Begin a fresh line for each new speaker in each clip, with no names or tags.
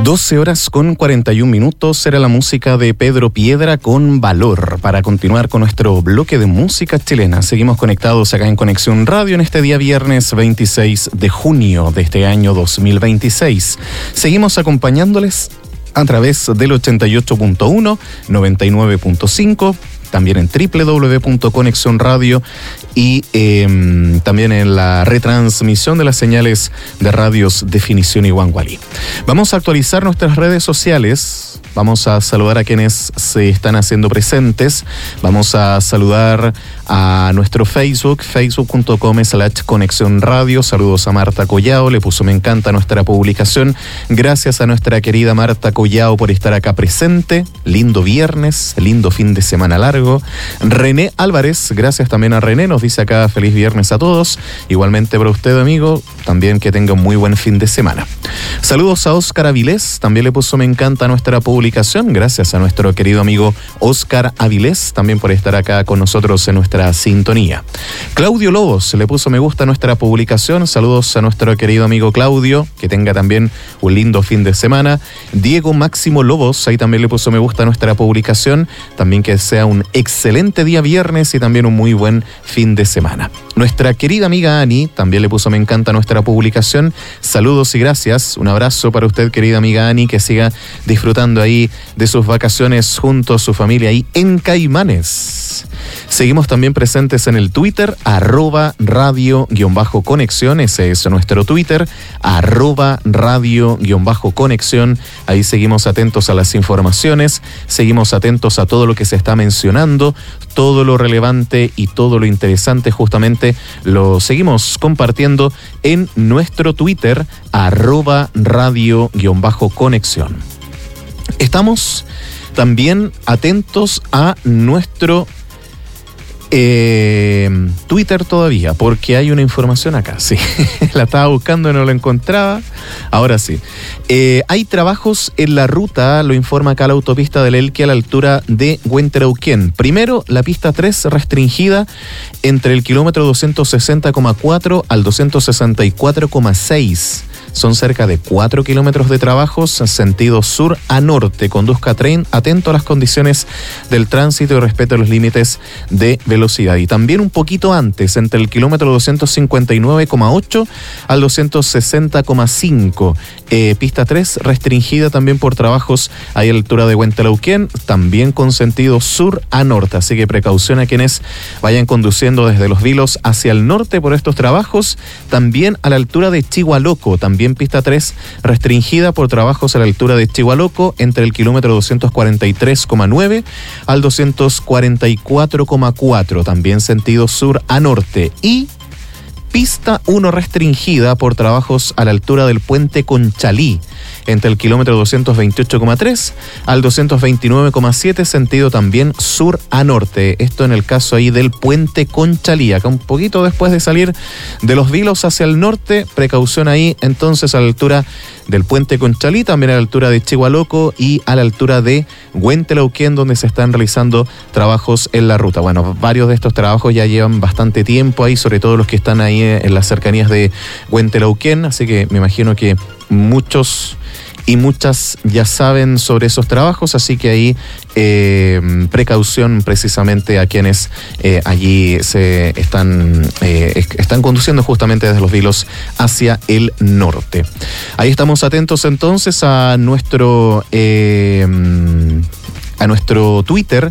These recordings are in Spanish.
12 horas con 41 minutos era la música de Pedro Piedra con Valor. Para continuar con nuestro bloque de música chilena, seguimos conectados acá en Conexión Radio en este día viernes 26 de junio de este año 2026. Seguimos acompañándoles a través del 88.1, 99.5, también en www.conexionradio y también en la retransmisión de las señales de radios Definición y Guangualí. Vamos a actualizar nuestras redes sociales. Vamos a saludar a quienes se están haciendo presentes. Vamos a saludar a nuestro Facebook, facebook.com/Conexión Radio. Saludos a Marta Collao, le puso me encanta nuestra publicación. Gracias a nuestra querida Marta Collao por estar acá presente. Lindo viernes, lindo fin de semana largo. René Álvarez, gracias también a René, nos dice acá feliz viernes a todos. Igualmente para usted, amigo, también que tenga un muy buen fin de semana. Saludos a Óscar Avilés, también le puso me encanta nuestra publicación. Gracias a nuestro querido amigo Óscar Avilés, también por estar acá con nosotros en nuestra sintonía. Claudio Lobos le puso me gusta a nuestra publicación. Saludos a nuestro querido amigo Claudio, que tenga también un lindo fin de semana. Diego Máximo Lobos, ahí también le puso me gusta a nuestra publicación. También que sea un excelente día viernes y también un muy buen fin de semana. Nuestra querida amiga Ani también le puso me encanta a nuestra publicación. Saludos y gracias. Un abrazo para usted, querida amiga Ani, que siga disfrutando ahí de sus vacaciones junto a su familia ahí en Caimanes. Seguimos también presentes en el Twitter, @radio_conexión, ese es nuestro Twitter, @radio_conexión. Ahí seguimos atentos a las informaciones, seguimos atentos a todo lo que se está mencionando, todo lo relevante y todo lo interesante justamente lo seguimos compartiendo en nuestro Twitter, @radio_conexión. Estamos también atentos a nuestro Twitter todavía, porque hay una información acá, sí. La estaba buscando y no la encontraba. Ahora sí. Hay trabajos en la ruta, lo informa acá la autopista del Elqui a la altura de Huenterauquén. Primero, la pista 3 restringida entre el kilómetro 260,4 al 264,6. Son cerca de 4 kilómetros de trabajos, sentido sur a norte. Conduzca tren atento a las condiciones del tránsito y respete los límites de velocidad. Y también un poquito antes, entre el kilómetro 259,8 al 260,5. Pista 3 restringida también por trabajos ahí a la altura de Huentelauquén, también con sentido sur a norte. Así que precaución a quienes vayan conduciendo desde Los Vilos hacia el norte por estos trabajos. También a la altura de Chihualoco, también pista 3 restringida por trabajos a la altura de Chihualoco entre el kilómetro 243,9 al 244,4, también sentido sur a norte. Y pista 1 restringida por trabajos a la altura del puente Conchalí entre el kilómetro 228,3 al 229,7, sentido también sur a norte. Esto en el caso ahí del puente Conchalí, acá un poquito después de salir de Los Vilos hacia el norte. Precaución ahí entonces a la altura del puente Conchalí, también a la altura de Chihualoco y a la altura de Huentelauquén, donde se están realizando trabajos en la ruta. Bueno, varios de estos trabajos ya llevan bastante tiempo ahí, sobre todo los que están ahí en las cercanías de Huentelauquén, así que me imagino que muchos y muchas ya saben sobre esos trabajos, así que ahí precaución precisamente a quienes allí se están conduciendo justamente desde Los Vilos hacia el norte. Ahí estamos atentos entonces a nuestro Twitter,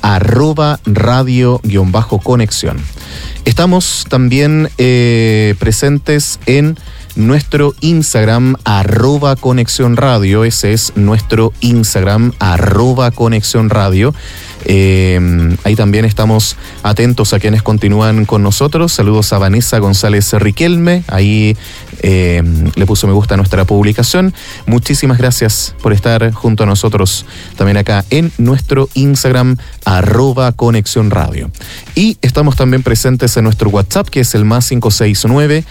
@radio_conexión. Estamos también presentes en nuestro Instagram, @Conexión Radio. Ese es nuestro Instagram, @Conexión Radio. Ahí también estamos atentos a quienes continúan con nosotros. Saludos a Vanessa González Riquelme, ahí le puso me gusta a nuestra publicación. Muchísimas gracias por estar junto a nosotros también acá en nuestro Instagram, @Conexión Radio. Y estamos también presentes en nuestro WhatsApp, que es el +569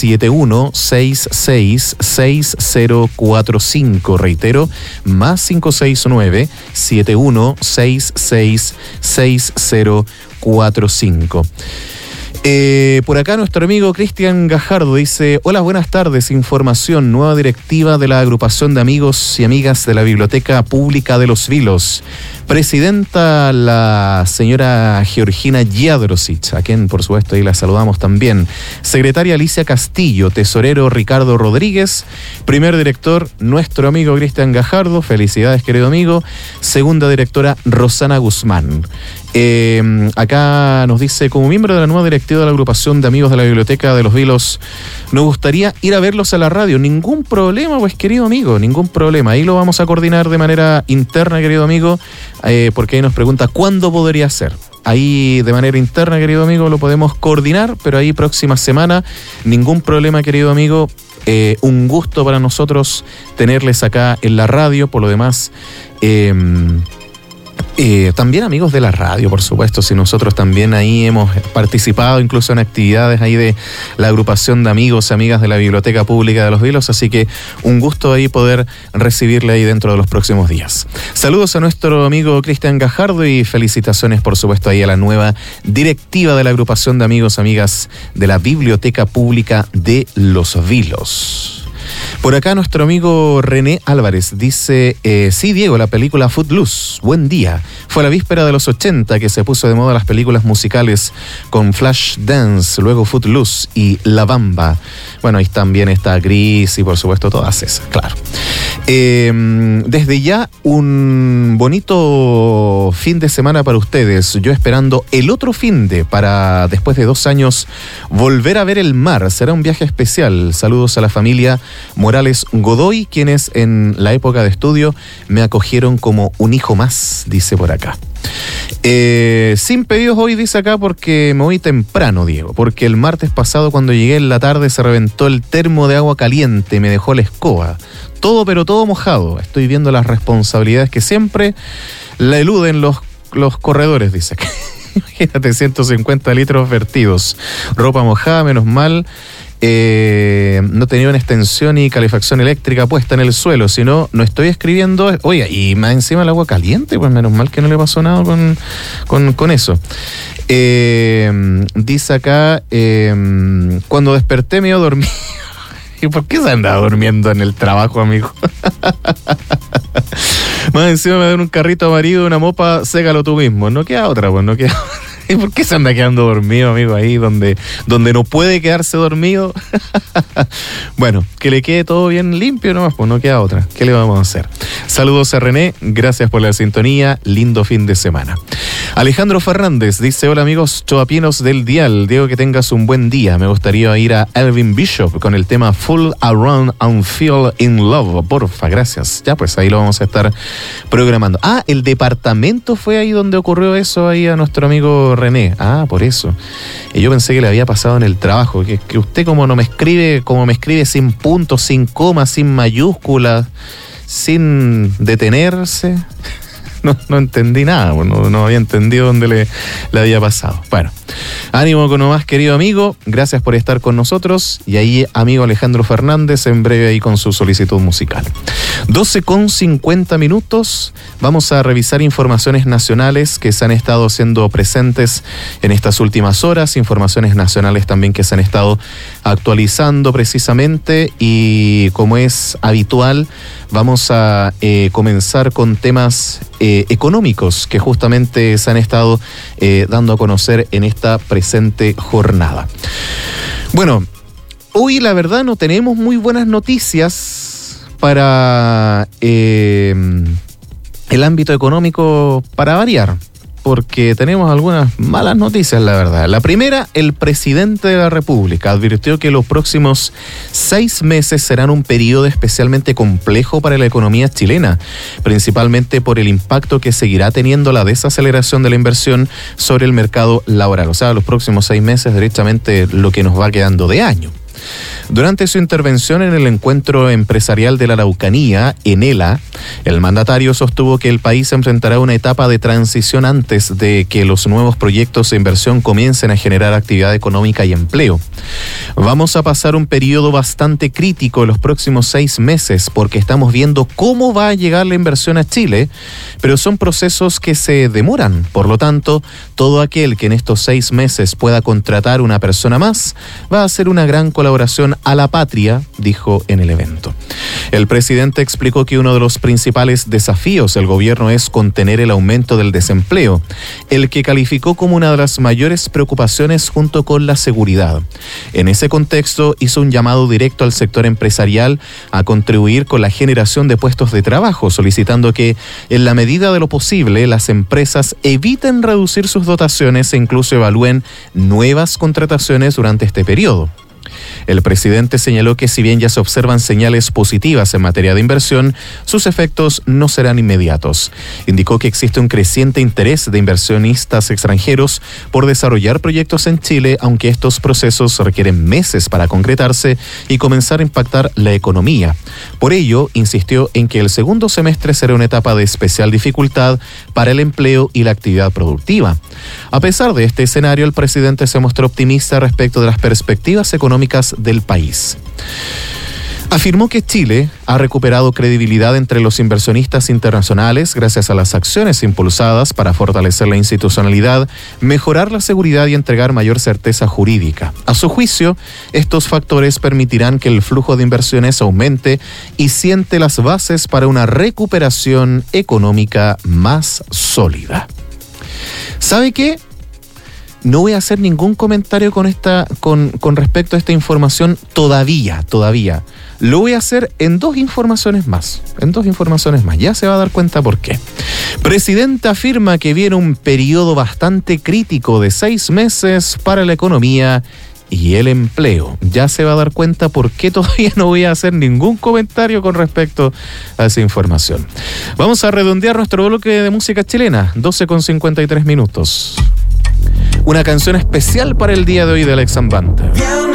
7166 6045. Reitero, +569 7166 6045. Por acá nuestro amigo Cristian Gajardo dice: hola, buenas tardes, información, nueva directiva de la agrupación de amigos y amigas de la Biblioteca Pública de Los Vilos. Presidenta la señora Georgina Jadrosic, a quien por supuesto ahí la saludamos también. Secretaria Alicia Castillo, tesorero Ricardo Rodríguez, primer director nuestro amigo Cristian Gajardo, felicidades querido amigo. Segunda directora Rosana Guzmán. Acá nos dice: como miembro de la nueva directiva de la agrupación de amigos de la Biblioteca de Los Vilos, nos gustaría ir a verlos a la radio. Ningún problema, pues querido amigo, ningún problema. Ahí lo vamos a coordinar de manera interna, querido amigo, porque ahí nos pregunta cuándo podría ser. Ahí de manera interna, querido amigo, lo podemos coordinar, pero ahí próxima semana, ningún problema, querido amigo. Un gusto para nosotros tenerles acá en la radio. Por lo demás, también amigos de la radio, por supuesto, si nosotros también ahí hemos participado incluso en actividades ahí de la agrupación de amigos y amigas de la Biblioteca Pública de Los Vilos, así que un gusto ahí poder recibirle ahí dentro de los próximos días. Saludos a nuestro amigo Cristian Gajardo y felicitaciones por supuesto ahí a la nueva directiva de la agrupación de amigos y amigas de la Biblioteca Pública de Los Vilos. Por acá nuestro amigo René Álvarez dice: sí, Diego, la película Footloose, buen día. Fue la víspera de los 80 que se puso de moda las películas musicales con Flashdance, luego Footloose y La Bamba. Bueno, ahí también está Gris y por supuesto todas esas, claro. Desde ya un bonito fin de semana para ustedes. Yo esperando el otro finde para después de 2 años volver a ver el mar. Será un viaje especial. Saludos a la familia Morales Godoy, quienes en la época de estudio me acogieron como un hijo más, dice por acá. Sin pedidos hoy, dice acá, porque me voy temprano, Diego, porque el martes pasado cuando llegué en la tarde se reventó el termo de agua caliente y me dejó la escoba. Todo, pero todo mojado. Estoy viendo las responsabilidades que siempre la eluden los corredores, dice acá. Imagínate, 150 litros vertidos. Ropa mojada, menos mal. No tenía una extensión y calefacción eléctrica puesta en el suelo, si no, no estoy escribiendo. Oiga, y más encima el agua caliente, pues menos mal que no le pasó nada con eso. Dice acá: cuando desperté me iba a dormir. ¿Y por qué se andaba durmiendo en el trabajo, amigo? Más encima me dan un carrito amarillo, una mopa, ségalo tú mismo. No queda otra, pues no queda. ¿Y por qué se anda quedando dormido, amigo, ahí donde no puede quedarse dormido? Bueno, que le quede todo bien limpio nomás, pues no queda otra. ¿Qué le vamos a hacer? Saludos a René, gracias por la sintonía, lindo fin de semana. Alejandro Fernández dice: hola amigos choapinos del dial, Diego, que tengas un buen día. Me gustaría ir a Elvin Bishop con el tema Full Around and Feel in Love, porfa, gracias. Ya, pues ahí lo vamos a estar programando. Ah, el departamento fue ahí donde ocurrió eso, ahí a nuestro amigo René. Ah, por eso. Y yo pensé que le había pasado en el trabajo, que usted como me escribe sin puntos, sin comas, sin mayúsculas, sin detenerse. No entendí nada, no había entendido dónde le había pasado. Bueno, ánimo con nomás, querido amigo, gracias por estar con nosotros. Y ahí, amigo Alejandro Fernández, en breve ahí con su solicitud musical. 12:50, vamos a revisar informaciones nacionales que se han estado haciendo presentes en estas últimas horas, informaciones nacionales también que se han estado actualizando precisamente, y como es habitual, vamos a comenzar con temas económicos que justamente se han estado dando a conocer en esta presente jornada. Bueno, hoy la verdad no tenemos muy buenas noticias para el ámbito económico, para variar, porque tenemos algunas malas noticias, la verdad. La primera, el presidente de la República advirtió que los próximos 6 meses serán un periodo especialmente complejo para la economía chilena, principalmente por el impacto que seguirá teniendo la desaceleración de la inversión sobre el mercado laboral. O sea, los próximos 6 meses, directamente lo que nos va quedando de año. Durante su intervención en el encuentro empresarial de la Araucanía, ENELA, El mandatario sostuvo que el país enfrentará una etapa de transición antes de que los nuevos proyectos de inversión comiencen a generar actividad económica y empleo. Vamos a pasar un periodo bastante crítico en los próximos 6 meses porque estamos viendo cómo va a llegar la inversión a Chile, pero son procesos que se demoran. Por lo tanto, todo aquel que en estos 6 meses pueda contratar una persona más va a hacer una gran colaboración a la patria, dijo en el evento. El presidente explicó que uno de los principales desafíos del gobierno es contener el aumento del desempleo, el que calificó como una de las mayores preocupaciones junto con la seguridad. En ese contexto, hizo un llamado directo al sector empresarial a contribuir con la generación de puestos de trabajo, solicitando que, en la medida de lo posible, las empresas eviten reducir sus dotaciones e incluso evalúen nuevas contrataciones durante este periodo. El presidente señaló que si bien ya se observan señales positivas en materia de inversión, sus efectos no serán inmediatos. Indicó que existe un creciente interés de inversionistas extranjeros por desarrollar proyectos en Chile, aunque estos procesos requieren meses para concretarse y comenzar a impactar la economía. Por ello, insistió en que el segundo semestre será una etapa de especial dificultad para el empleo y la actividad productiva. A pesar de este escenario, el presidente se mostró optimista respecto de las perspectivas económicas del país. Afirmó que Chile ha recuperado credibilidad entre los inversionistas internacionales gracias a las acciones impulsadas para fortalecer la institucionalidad, mejorar la seguridad y entregar mayor certeza jurídica. A su juicio, estos factores permitirán que el flujo de inversiones aumente y siente las bases para una recuperación económica más sólida. ¿Sabe qué? No voy a hacer ningún comentario con respecto a esta información todavía. Lo voy a hacer en 2 informaciones más. Ya se va a dar cuenta por qué. Presidente afirma que viene un periodo bastante crítico de 6 meses para la economía y el empleo. Ya se va a dar cuenta por qué todavía no voy a hacer ningún comentario con respecto a esa información. Vamos a redondear nuestro bloque de música chilena. 12:53 minutos. Una canción especial para el día de hoy de Alex Zambante.